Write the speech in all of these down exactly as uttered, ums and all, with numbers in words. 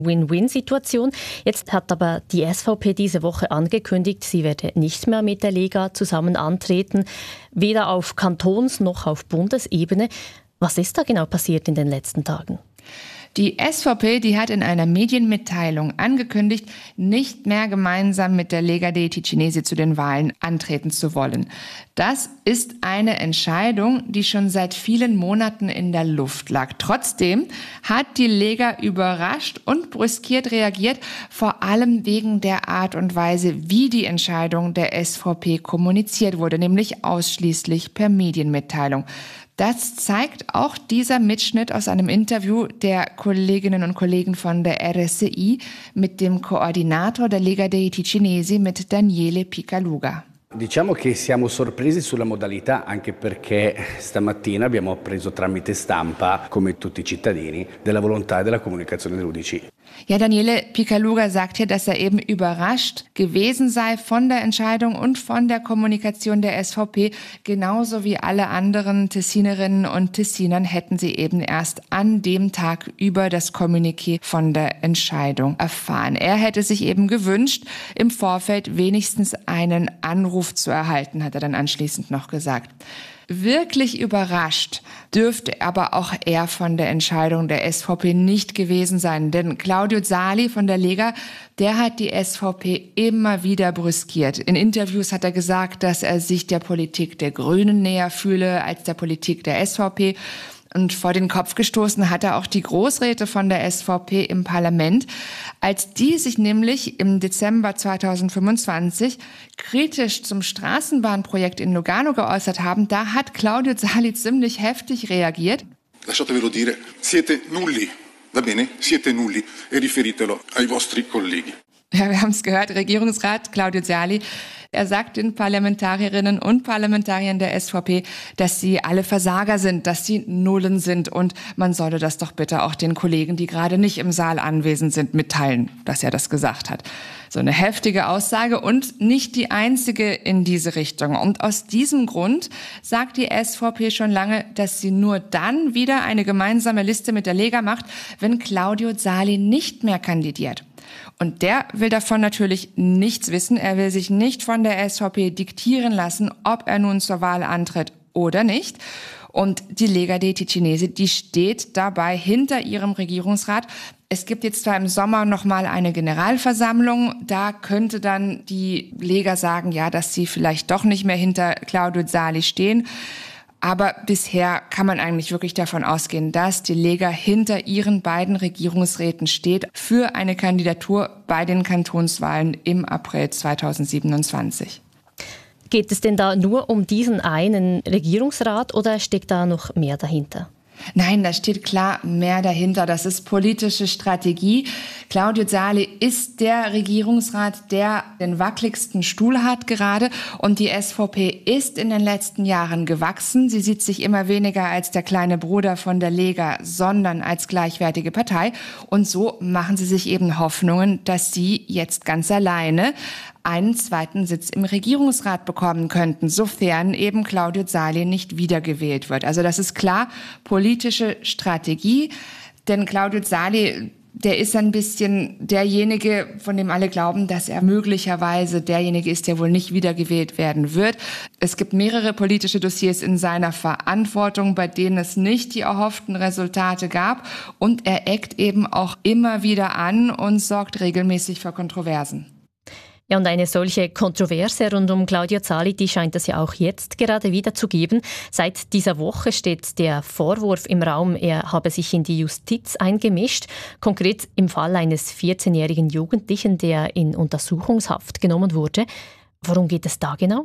Win-Win-Situation. Jetzt hat aber die S V P diese Woche angekündigt, sie werde nicht mehr mit der Lega zusammen antreten, weder auf Kantons- noch auf Bundesebene. Was ist da genau passiert in den letzten Tagen? Die S V P, die hat in einer Medienmitteilung angekündigt, nicht mehr gemeinsam mit der Lega dei Ticinesi zu den Wahlen antreten zu wollen. Das ist eine Entscheidung, die schon seit vielen Monaten in der Luft lag. Trotzdem hat die Lega überrascht und brüskiert reagiert, vor allem wegen der Art und Weise, wie die Entscheidung der S V P kommuniziert wurde, nämlich ausschließlich per Medienmitteilung. Das zeigt auch dieser Mitschnitt aus einem Interview der Kolleginnen und Kollegen von der R S I mit dem Koordinator der Lega dei Ticinesi, mit Daniele Picaluga. Diciamo che siamo sorpresi sulla modalità, anche perché stamattina abbiamo appreso tramite stampa, come tutti i cittadini, della volontà e della comunicazione dell'U D C. Ja, Daniele Picaluga sagt hier, dass er eben überrascht gewesen sei von der Entscheidung und von der Kommunikation der S V P. Genauso wie alle anderen Tessinerinnen und Tessinern hätten sie eben erst an dem Tag über das Kommuniqué von der Entscheidung erfahren. Er hätte sich eben gewünscht, im Vorfeld wenigstens einen Anruf zu erhalten, hat er dann anschließend noch gesagt. Wirklich überrascht dürfte aber auch er von der Entscheidung der S V P nicht gewesen sein. Denn Claudio Zali von der Lega, der hat die S V P immer wieder brüskiert. In Interviews hat er gesagt, dass er sich der Politik der Grünen näher fühle als der Politik der S V P. Und vor den Kopf gestoßen hat er auch die Großräte von der S V P im Parlament, als die sich nämlich im Dezember zweitausendfünfundzwanzig kritisch zum Straßenbahnprojekt in Lugano geäußert haben. Da hat Claudio Zali ziemlich heftig reagiert. Lasciatevelo dire, siete nulli, va bene? Siete nulli e riferitelo ai vostri colleghi. Ja, wir haben es gehört, Regierungsrat Claudio Zali. Er sagt den Parlamentarierinnen und Parlamentariern der S V P, dass sie alle Versager sind, dass sie Nullen sind und man solle das doch bitte auch den Kollegen, die gerade nicht im Saal anwesend sind, mitteilen, dass er das gesagt hat. So eine heftige Aussage und nicht die einzige in diese Richtung. Und aus diesem Grund sagt die S V P schon lange, dass sie nur dann wieder eine gemeinsame Liste mit der Lega macht, wenn Claudio Zali nicht mehr kandidiert. Und der will davon natürlich nichts wissen. Er will sich nicht von der S V P diktieren lassen, ob er nun zur Wahl antritt oder nicht. Und die Lega dei Ticinesi, die steht dabei hinter ihrem Regierungsrat. Es gibt jetzt zwar im Sommer noch mal eine Generalversammlung, da könnte dann die Lega sagen, ja, dass sie vielleicht doch nicht mehr hinter Claudio Zali stehen. Aber bisher kann man eigentlich wirklich davon ausgehen, dass die Lega hinter ihren beiden Regierungsräten steht für eine Kandidatur bei den Kantonswahlen im April zweitausendsiebenundzwanzig. Geht es denn da nur um diesen einen Regierungsrat oder steckt da noch mehr dahinter? Nein, da steht klar mehr dahinter. Das ist politische Strategie. Claudio Zali ist der Regierungsrat, der den wackeligsten Stuhl hat gerade. Und die S V P ist in den letzten Jahren gewachsen. Sie sieht sich immer weniger als der kleine Bruder von der Lega, sondern als gleichwertige Partei. Und so machen sie sich eben Hoffnungen, dass sie jetzt ganz alleine einen zweiten Sitz im Regierungsrat bekommen könnten, sofern eben Claudio Zali nicht wiedergewählt wird. Also das ist klar politische Strategie, denn Claudio Zali, der ist ein bisschen derjenige, von dem alle glauben, dass er möglicherweise derjenige ist, der wohl nicht wiedergewählt werden wird. Es gibt mehrere politische Dossiers in seiner Verantwortung, bei denen es nicht die erhofften Resultate gab. Und er eckt eben auch immer wieder an und sorgt regelmäßig für Kontroversen. Ja, und eine solche Kontroverse rund um Claudio Zali, die scheint es ja auch jetzt gerade wieder zu geben. Seit dieser Woche steht der Vorwurf im Raum, er habe sich in die Justiz eingemischt. Konkret im Fall eines vierzehnjährigen Jugendlichen, der in Untersuchungshaft genommen wurde. Worum geht es da genau?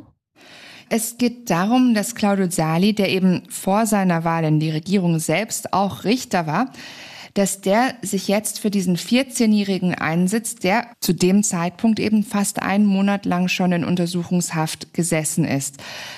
Es geht darum, dass Claudio Zali, der eben vor seiner Wahl in die Regierung selbst auch Richter war, dass der sich jetzt für diesen vierzehnjährigen einsetzt, der zu dem Zeitpunkt eben fast einen Monat lang schon in Untersuchungshaft gesessen ist.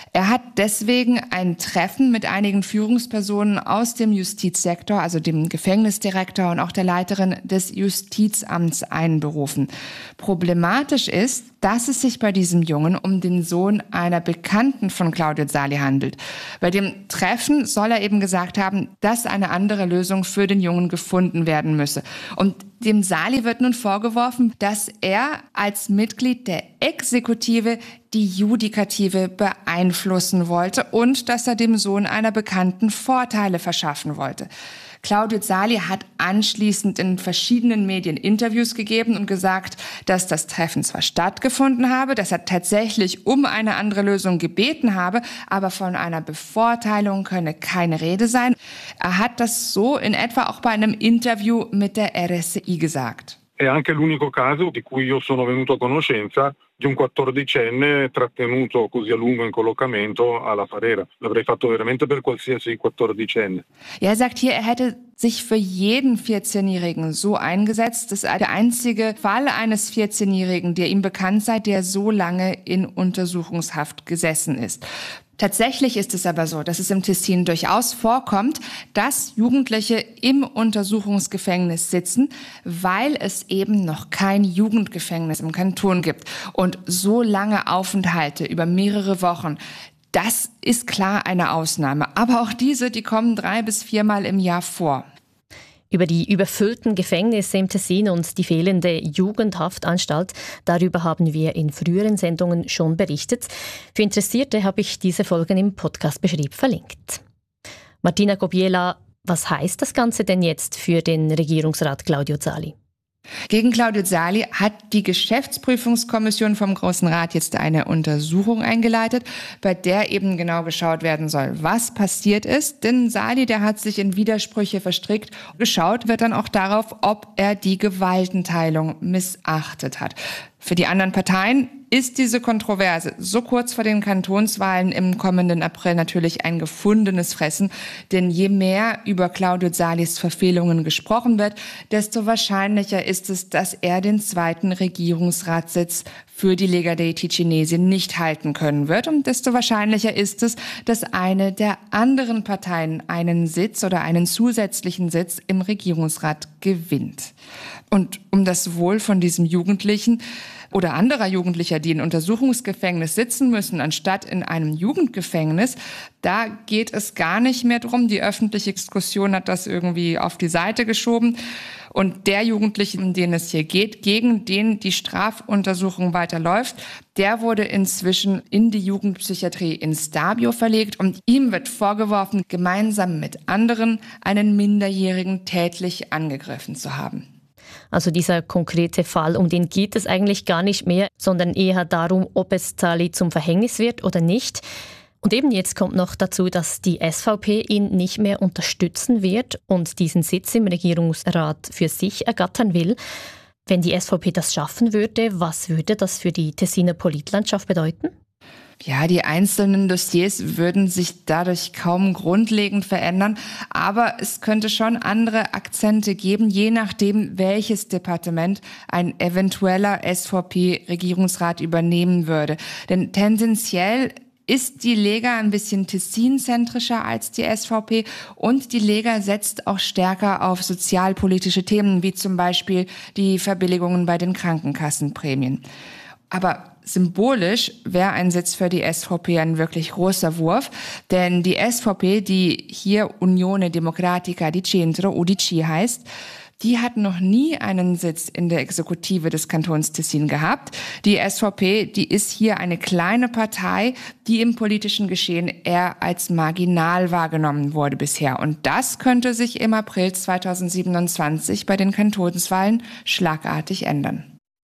Er hat deswegen ein Treffen mit einigen Führungspersonen aus dem Justizsektor, also dem Gefängnisdirektor und auch der Leiterin des Justizamts einberufen. Problematisch ist, dass es sich bei diesem Jungen um den Sohn einer Bekannten von Claudio Zali handelt. Bei dem Treffen soll er eben gesagt haben, dass eine andere Lösung für den Jungen gefunden werden müsse. Und dem Zali wird nun vorgeworfen, dass er als Mitglied der Exekutive die Judikative beeinflussen wollte und dass er dem Sohn einer Bekannten Vorteile verschaffen wollte. Claudio Zali hat anschließend in verschiedenen Medien Interviews gegeben und gesagt, dass das Treffen zwar stattgefunden habe, dass er tatsächlich um eine andere Lösung gebeten habe, aber von einer Bevorteilung könne keine Rede sein. Er hat das so in etwa auch bei einem Interview mit der R S I gesagt. È anche l'unico caso di cui io sono venuto a conoscenza di un quattordicenne trattenuto così a lungo in collocamento alla Farera. L'avrei fatto veramente per qualsiasi quattordicenne. Ja, er sagt hier, er hätte sich für jeden vierzehnjährigen so eingesetzt. Das ist der einzige Fall eines vierzehnjährigen, der ihm bekannt sei, der so lange in Untersuchungshaft gesessen ist. Tatsächlich ist es aber so, dass es im Tessin durchaus vorkommt, dass Jugendliche im Untersuchungsgefängnis sitzen, weil es eben noch kein Jugendgefängnis im Kanton gibt. Und so lange Aufenthalte über mehrere Wochen, das ist klar eine Ausnahme. Aber auch diese, die kommen drei bis viermal im Jahr vor. Über die überfüllten Gefängnisse im Tessin und die fehlende Jugendhaftanstalt, darüber haben wir in früheren Sendungen schon berichtet. Für Interessierte habe ich diese Folgen im Podcastbeschrieb verlinkt. Martina Kobiela, was heißt das Ganze denn jetzt für den Regierungsrat Claudio Zali? Gegen Claudio Zali hat die Geschäftsprüfungskommission vom Großen Rat jetzt eine Untersuchung eingeleitet, bei der eben genau geschaut werden soll, was passiert ist. Denn Zali, der hat sich in Widersprüche verstrickt. Geschaut wird dann auch darauf, ob er die Gewaltenteilung missachtet hat. Für die anderen Parteien ist diese Kontroverse so kurz vor den Kantonswahlen im kommenden April natürlich ein gefundenes Fressen. Denn je mehr über Claudio Zalis Verfehlungen gesprochen wird, desto wahrscheinlicher ist es, dass er den zweiten Regierungsratssitz für die Lega dei Ticinesi nicht halten können wird. Und desto wahrscheinlicher ist es, dass eine der anderen Parteien einen Sitz oder einen zusätzlichen Sitz im Regierungsrat gewinnt. Und um das Wohl von diesem Jugendlichen oder anderer Jugendlicher, die in Untersuchungsgefängnis sitzen müssen, anstatt in einem Jugendgefängnis, da geht es gar nicht mehr drum. Die öffentliche Diskussion hat das irgendwie auf die Seite geschoben. Und der Jugendliche, um den es hier geht, gegen den die Strafuntersuchung weiterläuft, der wurde inzwischen in die Jugendpsychiatrie in Stabio verlegt und ihm wird vorgeworfen, gemeinsam mit anderen einen Minderjährigen tätlich angegriffen zu haben. Also dieser konkrete Fall, um den geht es eigentlich gar nicht mehr, sondern eher darum, ob es Zali zum Verhängnis wird oder nicht. Und eben jetzt kommt noch dazu, dass die S V P ihn nicht mehr unterstützen wird und diesen Sitz im Regierungsrat für sich ergattern will. Wenn die S V P das schaffen würde, was würde das für die Tessiner Politlandschaft bedeuten? Ja, die einzelnen Dossiers würden sich dadurch kaum grundlegend verändern, aber es könnte schon andere Akzente geben, je nachdem, welches Departement ein eventueller S V P-Regierungsrat übernehmen würde. Denn tendenziell ist die Lega ein bisschen Tessin-zentrischer als die S V P und die Lega setzt auch stärker auf sozialpolitische Themen, wie zum Beispiel die Verbilligungen bei den Krankenkassenprämien. Aber symbolisch wäre ein Sitz für die S V P ein wirklich großer Wurf, denn die S V P, die hier Unione Democratica di Centro, U D C heißt, die hat noch nie einen Sitz in der Exekutive des Kantons Tessin gehabt. Die S V P, die ist hier eine kleine Partei, die im politischen Geschehen eher als marginal wahrgenommen wurde bisher. Und das könnte sich im April zweitausendsiebenundzwanzig bei den Kantonswahlen schlagartig ändern.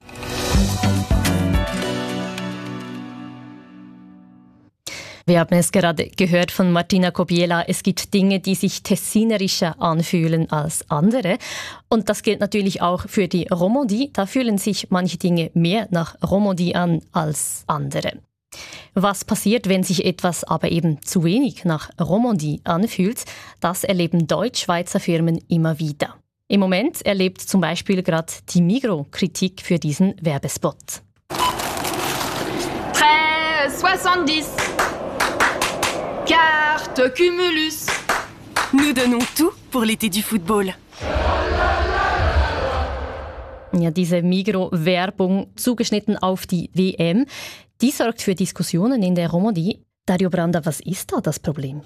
Wir haben es gerade gehört von Martina Kobiela. Es gibt Dinge, die sich tessinerischer anfühlen als andere. Und das gilt natürlich auch für die Romandie. Da fühlen sich manche Dinge mehr nach Romandie an als andere. Was passiert, wenn sich etwas aber eben zu wenig nach Romandie anfühlt? Das erleben Deutsch-Schweizer Firmen immer wieder. Im Moment erlebt zum Beispiel gerade die Migros Kritik für diesen Werbespot. Prêt, soixante-dix. Carte Cumulus. Nous donnons tout pour l'été du Football. Ja, diese Migros-Werbung, zugeschnitten auf die W M, die sorgt für Diskussionen in der Romandie. Dario Branda, was ist da das Problem?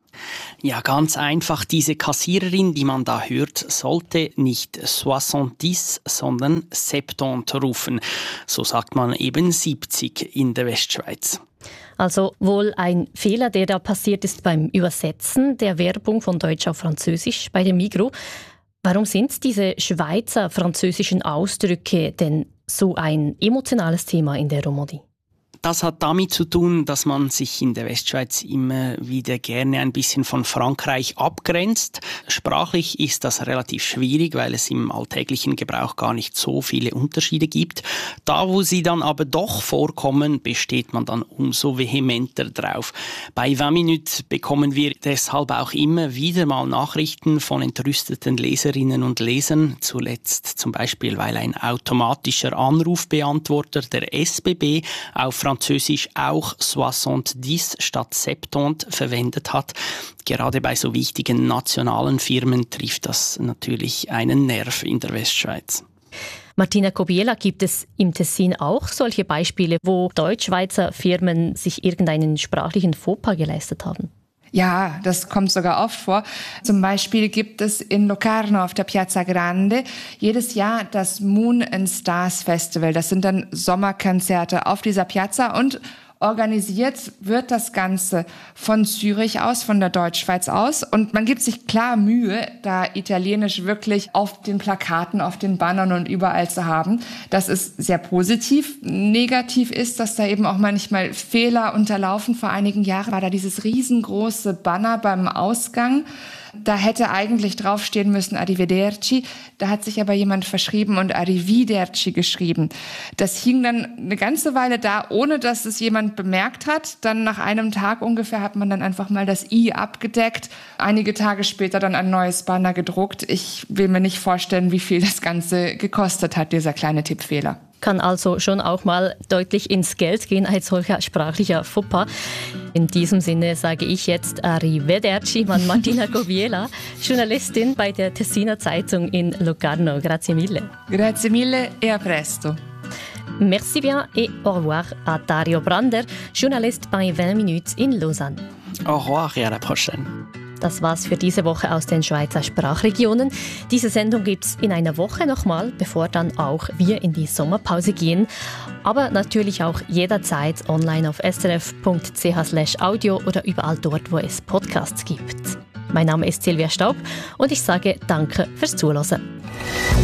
Ja, ganz einfach. Diese Kassiererin, die man da hört, sollte nicht soixante-dix, sondern siebzig rufen. So sagt man eben siebzig in der Westschweiz. Also wohl ein Fehler, der da passiert ist beim Übersetzen der Werbung von Deutsch auf Französisch bei dem Migros. Warum sind diese Schweizer französischen Ausdrücke denn so ein emotionales Thema in der Romandie? Das hat damit zu tun, dass man sich in der Westschweiz immer wieder gerne ein bisschen von Frankreich abgrenzt. Sprachlich ist das relativ schwierig, weil es im alltäglichen Gebrauch gar nicht so viele Unterschiede gibt. Da, wo sie dann aber doch vorkommen, besteht man dann umso vehementer drauf. Bei vingt Minuten bekommen wir deshalb auch immer wieder mal Nachrichten von entrüsteten Leserinnen und Lesern. Zuletzt zum Beispiel, weil ein automatischer Anrufbeantworter der S B B auf Französisch auch soixante-dix statt siebzig verwendet hat. Gerade bei so wichtigen nationalen Firmen trifft das natürlich einen Nerv in der Westschweiz. Martina Kobiela, gibt es im Tessin auch solche Beispiele, wo Deutschschweizer Firmen sich irgendeinen sprachlichen Fauxpas geleistet haben? Ja, das kommt sogar oft vor. Zum Beispiel gibt es in Locarno auf der Piazza Grande jedes Jahr das Moon and Stars Festival. Das sind dann Sommerkonzerte auf dieser Piazza und organisiert wird das Ganze von Zürich aus, von der Deutschschweiz aus. Und man gibt sich klar Mühe, da Italienisch wirklich auf den Plakaten, auf den Bannern und überall zu haben. Das ist sehr positiv. Negativ ist, dass da eben auch manchmal Fehler unterlaufen. Vor einigen Jahren war da dieses riesengroße Banner beim Ausgang. Da hätte eigentlich draufstehen müssen Arrivederci. Da hat sich aber jemand verschrieben und Arrivederci geschrieben. Das hing dann eine ganze Weile da, ohne dass es jemand bemerkt hat. Dann nach einem Tag ungefähr hat man dann einfach mal das I abgedeckt. Einige Tage später dann ein neues Banner gedruckt. Ich will mir nicht vorstellen, wie viel das Ganze gekostet hat, dieser kleine Tippfehler. Kann also schon auch mal deutlich ins Geld gehen, ein solcher sprachlicher Fauxpas. In diesem Sinne sage ich jetzt Arrivederci an Martina Kobiela, Journalistin bei der Tessiner Zeitung in Locarno. Grazie mille. Grazie mille e a presto. Merci bien et au revoir à Dario Brander, Journaliste bei vingt Minuten in Lausanne. Au revoir et à la prochaine. Das war's für diese Woche aus den Schweizer Sprachregionen. Diese Sendung gibt's in einer Woche nochmal, bevor dann auch wir in die Sommerpause gehen. Aber natürlich auch jederzeit online auf s r f punkt c h slash audio oder überall dort, wo es Podcasts gibt. Mein Name ist Silvia Staub und ich sage danke fürs Zuhören.